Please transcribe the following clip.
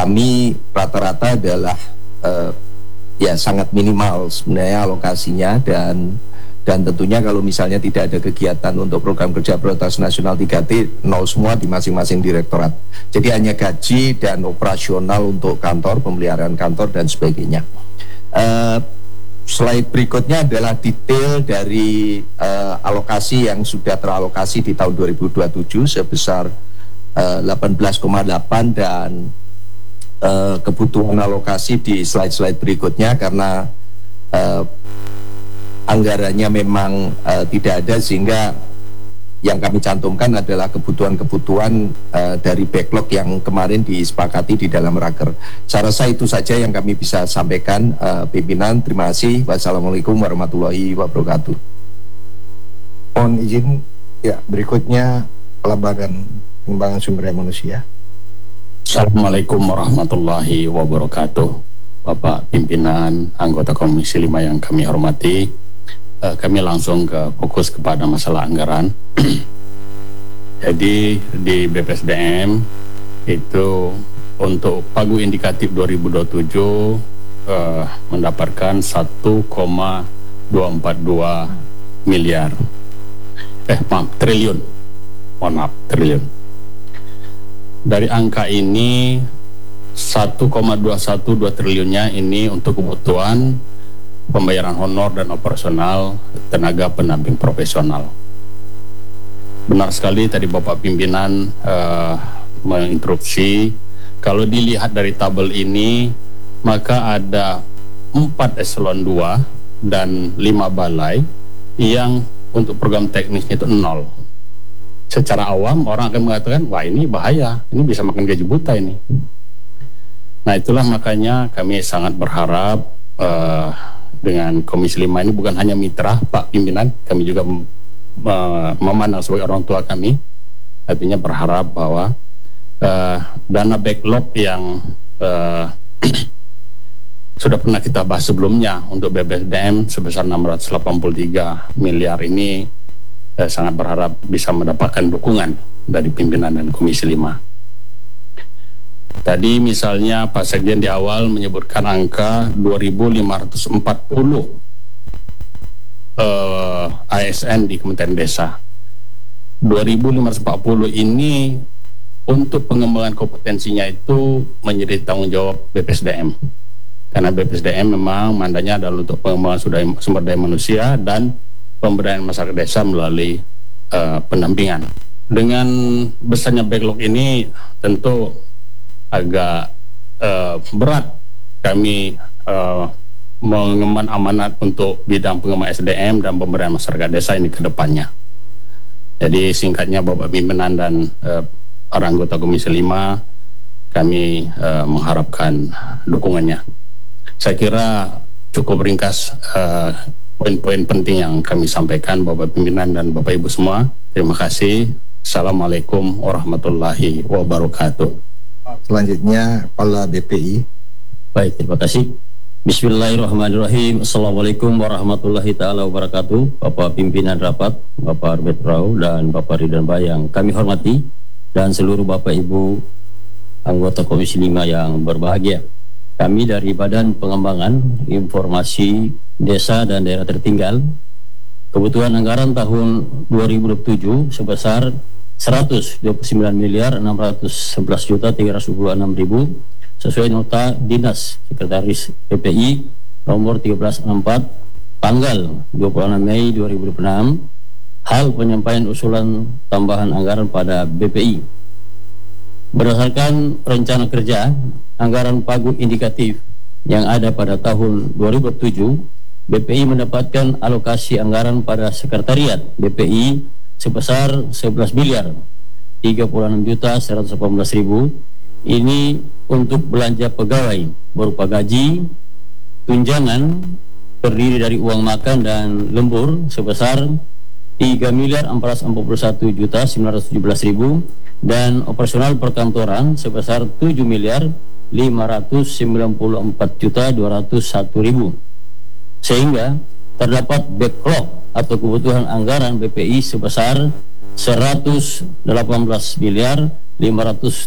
kami rata-rata adalah ya sangat minimal sebenarnya alokasinya, dan tentunya kalau misalnya tidak ada kegiatan untuk program kerja prioritas nasional 3T, nol semua di masing-masing direktorat. Jadi hanya gaji dan operasional untuk kantor, pemeliharaan kantor dan sebagainya. Slide berikutnya adalah detail dari alokasi yang sudah teralokasi di tahun 2027 sebesar 18,8, dan kebutuhan alokasi di slide-slide berikutnya karena anggarannya memang tidak ada, sehingga yang kami cantumkan adalah kebutuhan-kebutuhan dari backlog yang kemarin disepakati di dalam raker. Saya rasa itu saja yang kami bisa sampaikan, pimpinan. Terima kasih. Wassalamualaikum warahmatullahi wabarakatuh. Mohon izin, ya berikutnya Pelabagan Pengembangan Sumber Daya Manusia. Assalamualaikum warahmatullahi wabarakatuh. Bapak pimpinan, anggota Komisi 5 yang kami hormati, kami langsung fokus kepada masalah anggaran. Jadi di BPSDM itu untuk pagu indikatif 2027 mendapatkan 1,242 miliar. Triliun. Mohon maaf, triliun. Dari angka ini 1,212 triliunnya ini untuk kebutuhan pembayaran honor dan operasional tenaga pendamping profesional. Benar sekali tadi Bapak pimpinan menginterupsi. Kalau dilihat dari tabel ini, maka ada 4 eselon 2 dan 5 balai yang untuk program teknisnya itu 0. Secara awam orang akan mengatakan, wah ini bahaya, ini bisa makan gaji buta ini. Nah itulah makanya kami sangat berharap dengan Komisi 5 ini bukan hanya mitra Pak Pimpinan, kami juga memandang sebagai orang tua kami. Artinya berharap bahwa dana backlog yang sudah pernah kita bahas sebelumnya untuk BPSDM sebesar 683 miliar ini, sangat berharap bisa mendapatkan dukungan dari pimpinan dan Komisi 5. Tadi misalnya Pak Sekjen di awal menyebutkan angka 2.540 ASN di Kementerian Desa. 2.540 ini untuk pengembangan kompetensinya itu menjadi tanggung jawab BPSDM. Karena BPSDM memang mandatnya adalah untuk pengembangan sumber daya manusia dan pemberdayaan masyarakat desa melalui pendampingan. Dengan besarnya backlog ini tentu agak berat kami mengemban amanat untuk bidang pengembangan SDM dan pemberdayaan masyarakat desa ini ke depannya. Jadi singkatnya Bapak Pimpinan dan para anggota Komisi 5, kami mengharapkan dukungannya. Saya kira cukup ringkas poin-poin penting yang kami sampaikan Bapak Pimpinan dan Bapak Ibu semua. Terima kasih. Assalamualaikum warahmatullahi wabarakatuh. Selanjutnya Kepala BPI. Baik, terima kasih. Bismillahirrahmanirrahim. Assalamualaikum warahmatullahi ta'ala wabarakatuh. Bapak Pimpinan Rapat, Bapak Arbet Rau dan Bapak Ridwan Bah yang kami hormati, dan seluruh Bapak Ibu anggota Komisi 5 yang berbahagia. Kami dari Badan Pengembangan Informasi Desa dan Daerah Tertinggal, kebutuhan anggaran tahun 2027 sebesar 129.611.326.000 sesuai nota Dinas Sekretaris BPI nomor 1364 tanggal 26 Mei 2026, hal penyampaian usulan tambahan anggaran pada BPI. Berdasarkan rencana kerja anggaran pagu indikatif yang ada pada tahun 2007, BPI mendapatkan alokasi anggaran pada sekretariat BPI sebesar 11 miliar 36.118.000. Ini untuk belanja pegawai berupa gaji, tunjangan terdiri dari uang makan dan lembur sebesar 3.441.917.000 dan operasional perkantoran sebesar 7.594.201.000, sehingga terdapat backlog atau kebutuhan anggaran BPI sebesar 118.500